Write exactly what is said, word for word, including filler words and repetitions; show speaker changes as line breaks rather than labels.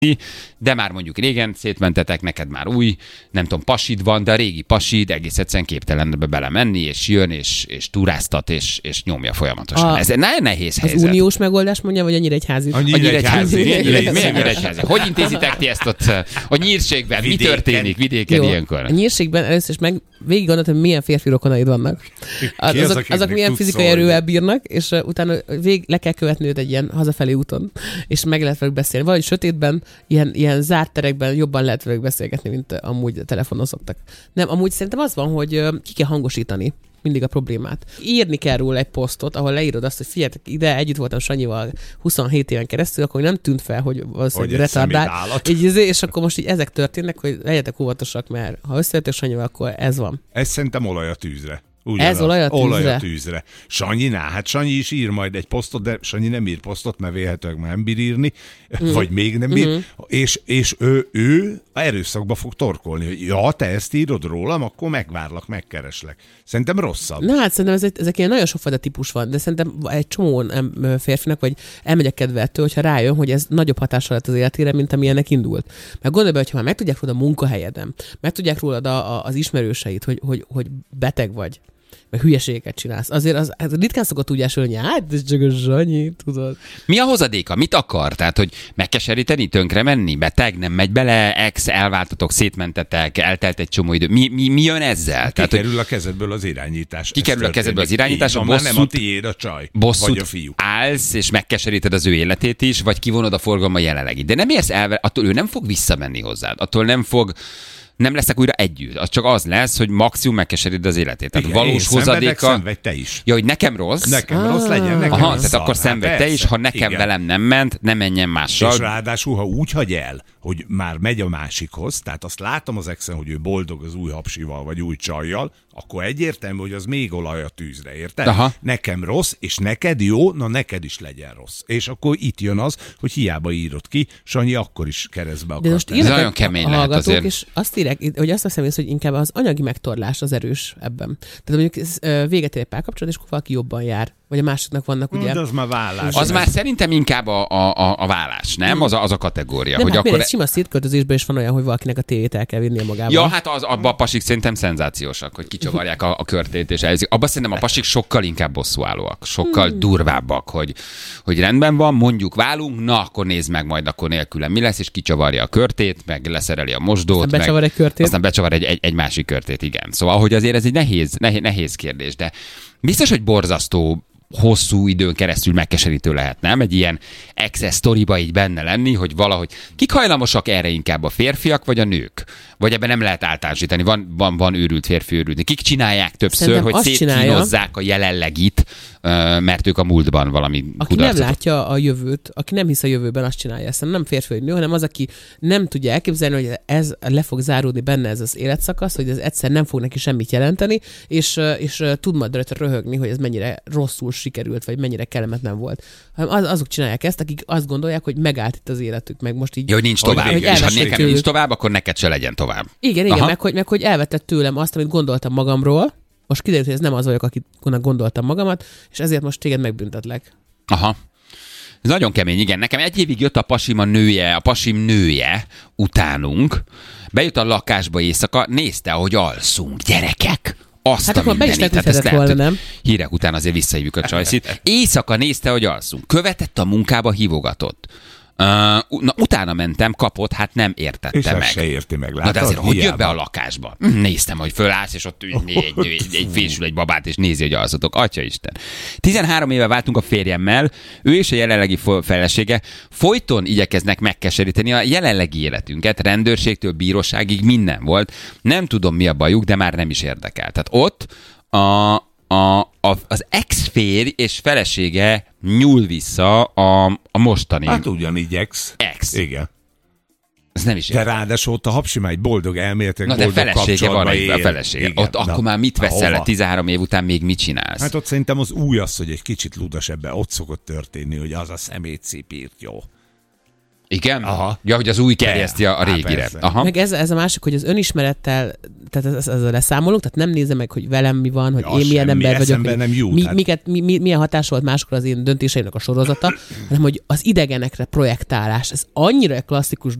de már mondjuk régen szétmentetek, neked már új, nem tudom, pasid van, de a régi pasid egész egyszerűen képtelen be belemenni, és jön, és, és turáztat, és, és nyomja folyamatosan. A, Ez egy nagyon nehéz
az
helyzet.
Az uniós megoldás mondja, vagy a Nyíregyházi?
A Nyíregyházi. Miért Nyíregyházi? Hogy intézitek ti ezt ott a Nyírségben? Mi történik vidéken ilyenkor?
A Nyírségben először is meg végig gondoltam, hogy milyen férfi rokonaid vannak. Az, azok, azok, azok milyen fizikai szólni. erővel bírnak, és uh, utána végig le kell követni őt egy ilyen hazafelé úton, és meg lehet velük beszélni. Valahogy sötétben, ilyen, ilyen zárt terekben jobban lehet velük beszélgetni, mint uh, amúgy telefonon szoktak. Nem, amúgy szerintem az van, hogy uh, ki kell hangosítani mindig a problémát. Írni kell róla egy posztot, ahol leírod azt, hogy figyeljetek ide, együtt voltam Sanyival huszonhét éven keresztül, akkor nem tűnt fel, hogy valószínűleg retardált. Így, és akkor most így ezek történnek, hogy legyetek óvatosak, mert ha összejöttek Sanyival, akkor ez van.
Ez szerintem olaj a tűzre.
Ugyanaz. Ez olaj a tűzre?
Olaj a tűzre. Sanyinál, hát Sanyi is ír majd egy posztot, de Sanyi nem ír posztot, mert vélhetőleg már nem bír írni, mm. vagy még nem bír, mm-hmm. és, és ő, ő erőszakba fog torkolni, hogy ja, te ezt írod rólam, akkor megvárlak, megkereslek. Szerintem rosszabb.
Na hát szerintem ezek, ezek ilyen nagyon sokfajta típus van, de szerintem egy csomó férfinak, vagy elmegy a kedve ettől, hogyha rájön, hogy ez nagyobb hatással lett az életére, mint amilyennek indult. Mert gondolj be, hogyha már megtudják rólad a munkahelyeden, megtudják rólad a, a, az ismerőseit, hogy, hogy, hogy beteg vagy, meg hülyeségeket csinálsz. Azért az, az ritkán szokott úgy esülni, hogy hát ez csak a Sanyi, tudod.
Mi a hozadéka? Mit akar? Tehát, hogy megkeseríteni, tönkre menni? Beteg, nem megy bele, ex, elváltatok, szétmentetek, eltelt egy csomó idő. Mi, mi, mi jön ezzel?
Kikerül Tehát, a kezedből az irányítás.
Kikerül a kezedből az irányítás,
a bosszút, nem a tiéd a csaj, vagy a fiú.
Állsz, és megkeseríted az ő életét is, vagy kivonod a forgalma jelenlegit. De nem érsz el, attól ő nem fog visszamenni hozzád. Attól nem fog nem leszek újra együtt. Az csak az lesz, hogy maximum megkeseríted az életét. Tehát
igen,
valós hozadéka...
Szenvedj te is.
Ja, hogy nekem rossz.
Nekem ah. rossz legyen, nekem
Aha,
rossz.
tehát akkor szenvedj te is, ha nekem igen. velem nem ment, ne menjen mással.
És ráadásul, ha úgy hagy el, hogy már megy a másikhoz, tehát azt látom az exen, hogy ő boldog az új hapsival, vagy új csajjal, akkor egyértelmű, hogy az még olaj a tűzre, érted?
Aha.
Nekem rossz, és neked jó, na neked is legyen rossz. És akkor itt jön az, hogy hiába írod ki, Sanyi akkor is keresztbe akart.
De most
ez nagyon kemény lehet azért.
És azt írják, hogy azt veszem észre, hogy inkább az anyagi megtorlás az erős ebben. Tehát mondjuk véget ér egy párkapcsolat, és akkor valaki jobban jár. Vagy a másiknak vannak ugye...
De az már vállás.
Az már szerintem inkább a, a, a vállás, nem? Mm. Az, a, az a kategória.
Nem,
hogy
hát
akkor...
egy sima szétköltözésben is van olyan, hogy valakinek a tévét el kell vinnie magával.
Ja, hát az, abban a pasik szerintem szenzációsak, hogy kicsavarják a, a körtét és elzik. Abban szerintem a pasik sokkal inkább bosszúállóak, sokkal mm. durvábbak, hogy, hogy rendben van, mondjuk válunk, na akkor nézd meg majd akkor nélkülem mi lesz, és kicsavarja a körtét, meg leszereli a mosdót.
Aztán becsavar egy körtét.
Aztán becsavar egy, egy, egy másik körtét, igen. Szóval, hogy azért ez egy nehéz, nehéz, nehéz kérdés, de biztos, hogy borzasztó hosszú időn keresztül megkeserítő lehet, nem? Egy ilyen access sztoriba így benne lenni, hogy valahogy kik hajlamosak erre inkább, a férfiak vagy a nők? Vagy ebben nem lehet általánosítani, van, van, van őrült férfi, őrült. Kik csinálják többször, szerintem hogy szétkínozzák a jelenlegit, mert ők a múltban valami
aki kudarcot. Nem látja a jövőt, aki nem hisz a jövőben, azt csinálja. Ezt nem férfi vagy nő, hanem az, aki nem tudja elképzelni, hogy ez le fog záródni benne ez az életszakasz, hogy ez egyszer nem fog neki semmit jelenteni, és, és tud majd rajta röhögni, hogy ez mennyire rosszul sikerült, vagy mennyire kellemetlen volt. Hanem az, azok csinálják ezt, akik azt gondolják, hogy megállt itt az életük, meg most így...
Ja, hogy nincs tovább. Hogy és ha nekem nincs tovább, akkor neked se legyen tovább.
Igen, igen, meg hogy, meg hogy elvetett tőlem azt, amit gondoltam magamról, most kiderült, hogy ez nem az vagyok, akinek gondoltam magamat, és ezért most téged megbüntetlek.
Aha. Ez nagyon kemény, igen. Nekem egy évig jött a pasim a nője, a pasim nője utánunk, bejött a lakásba éjszaka, nézte, ahogy alszunk, gyerekek. Azt
hát akkor be is tetszett volna, nem?
Hírek után azért visszahívjuk a csajszit. Éjszaka nézte, hogy alszunk. Követett a munkába, hívogatott. Uh, na, utána mentem, kapott, hát nem értette
és
meg.
És se érti meg, látod?
Na de azért, hogy jön be a lakásba? Néztem, hogy fölállsz, és ott egy, egy, egy, egy fésül egy babát, és nézi, hogy alszotok. Atyaisten. tizenhárom éve váltunk a férjemmel, ő és a jelenlegi felesége folyton igyekeznek megkeseríteni a jelenlegi életünket, rendőrségtől bíróságig minden volt. Nem tudom, mi a bajuk, de már nem is érdekel. Tehát ott a A, a, az ex-férj és felesége nyúl vissza a, a mostani...
Hát ugyanígy ex.
Ex.
Igen.
Ez nem is
de ráadásul ott a hapsimány boldog elméletek,
na
boldog
de felesége van,
él.
A felesége. Igen, ott na, akkor már mit veszel le tizenhárom év után, még mit csinálsz?
Hát ott szerintem az új az, hogy egy kicsit ludas ebben. Ott szokott történni, hogy az a szemétszép írt jó.
Igen? Aha. Ja, hogy az új kerjeszti a régire.
Aha. Meg ez, ez a másik, hogy az önismerettel tehát ez, ez leszámolunk, tehát nem nézem meg, hogy velem mi van, hogy
ja,
én milyen
semmi,
ember vagyok,
hogy nem jut,
mi,
hát.
miket, mi, mi, milyen hatás volt másokra az én döntéseimnek a sorozata, hanem hogy az idegenekre projektálás, ez annyira klasszikus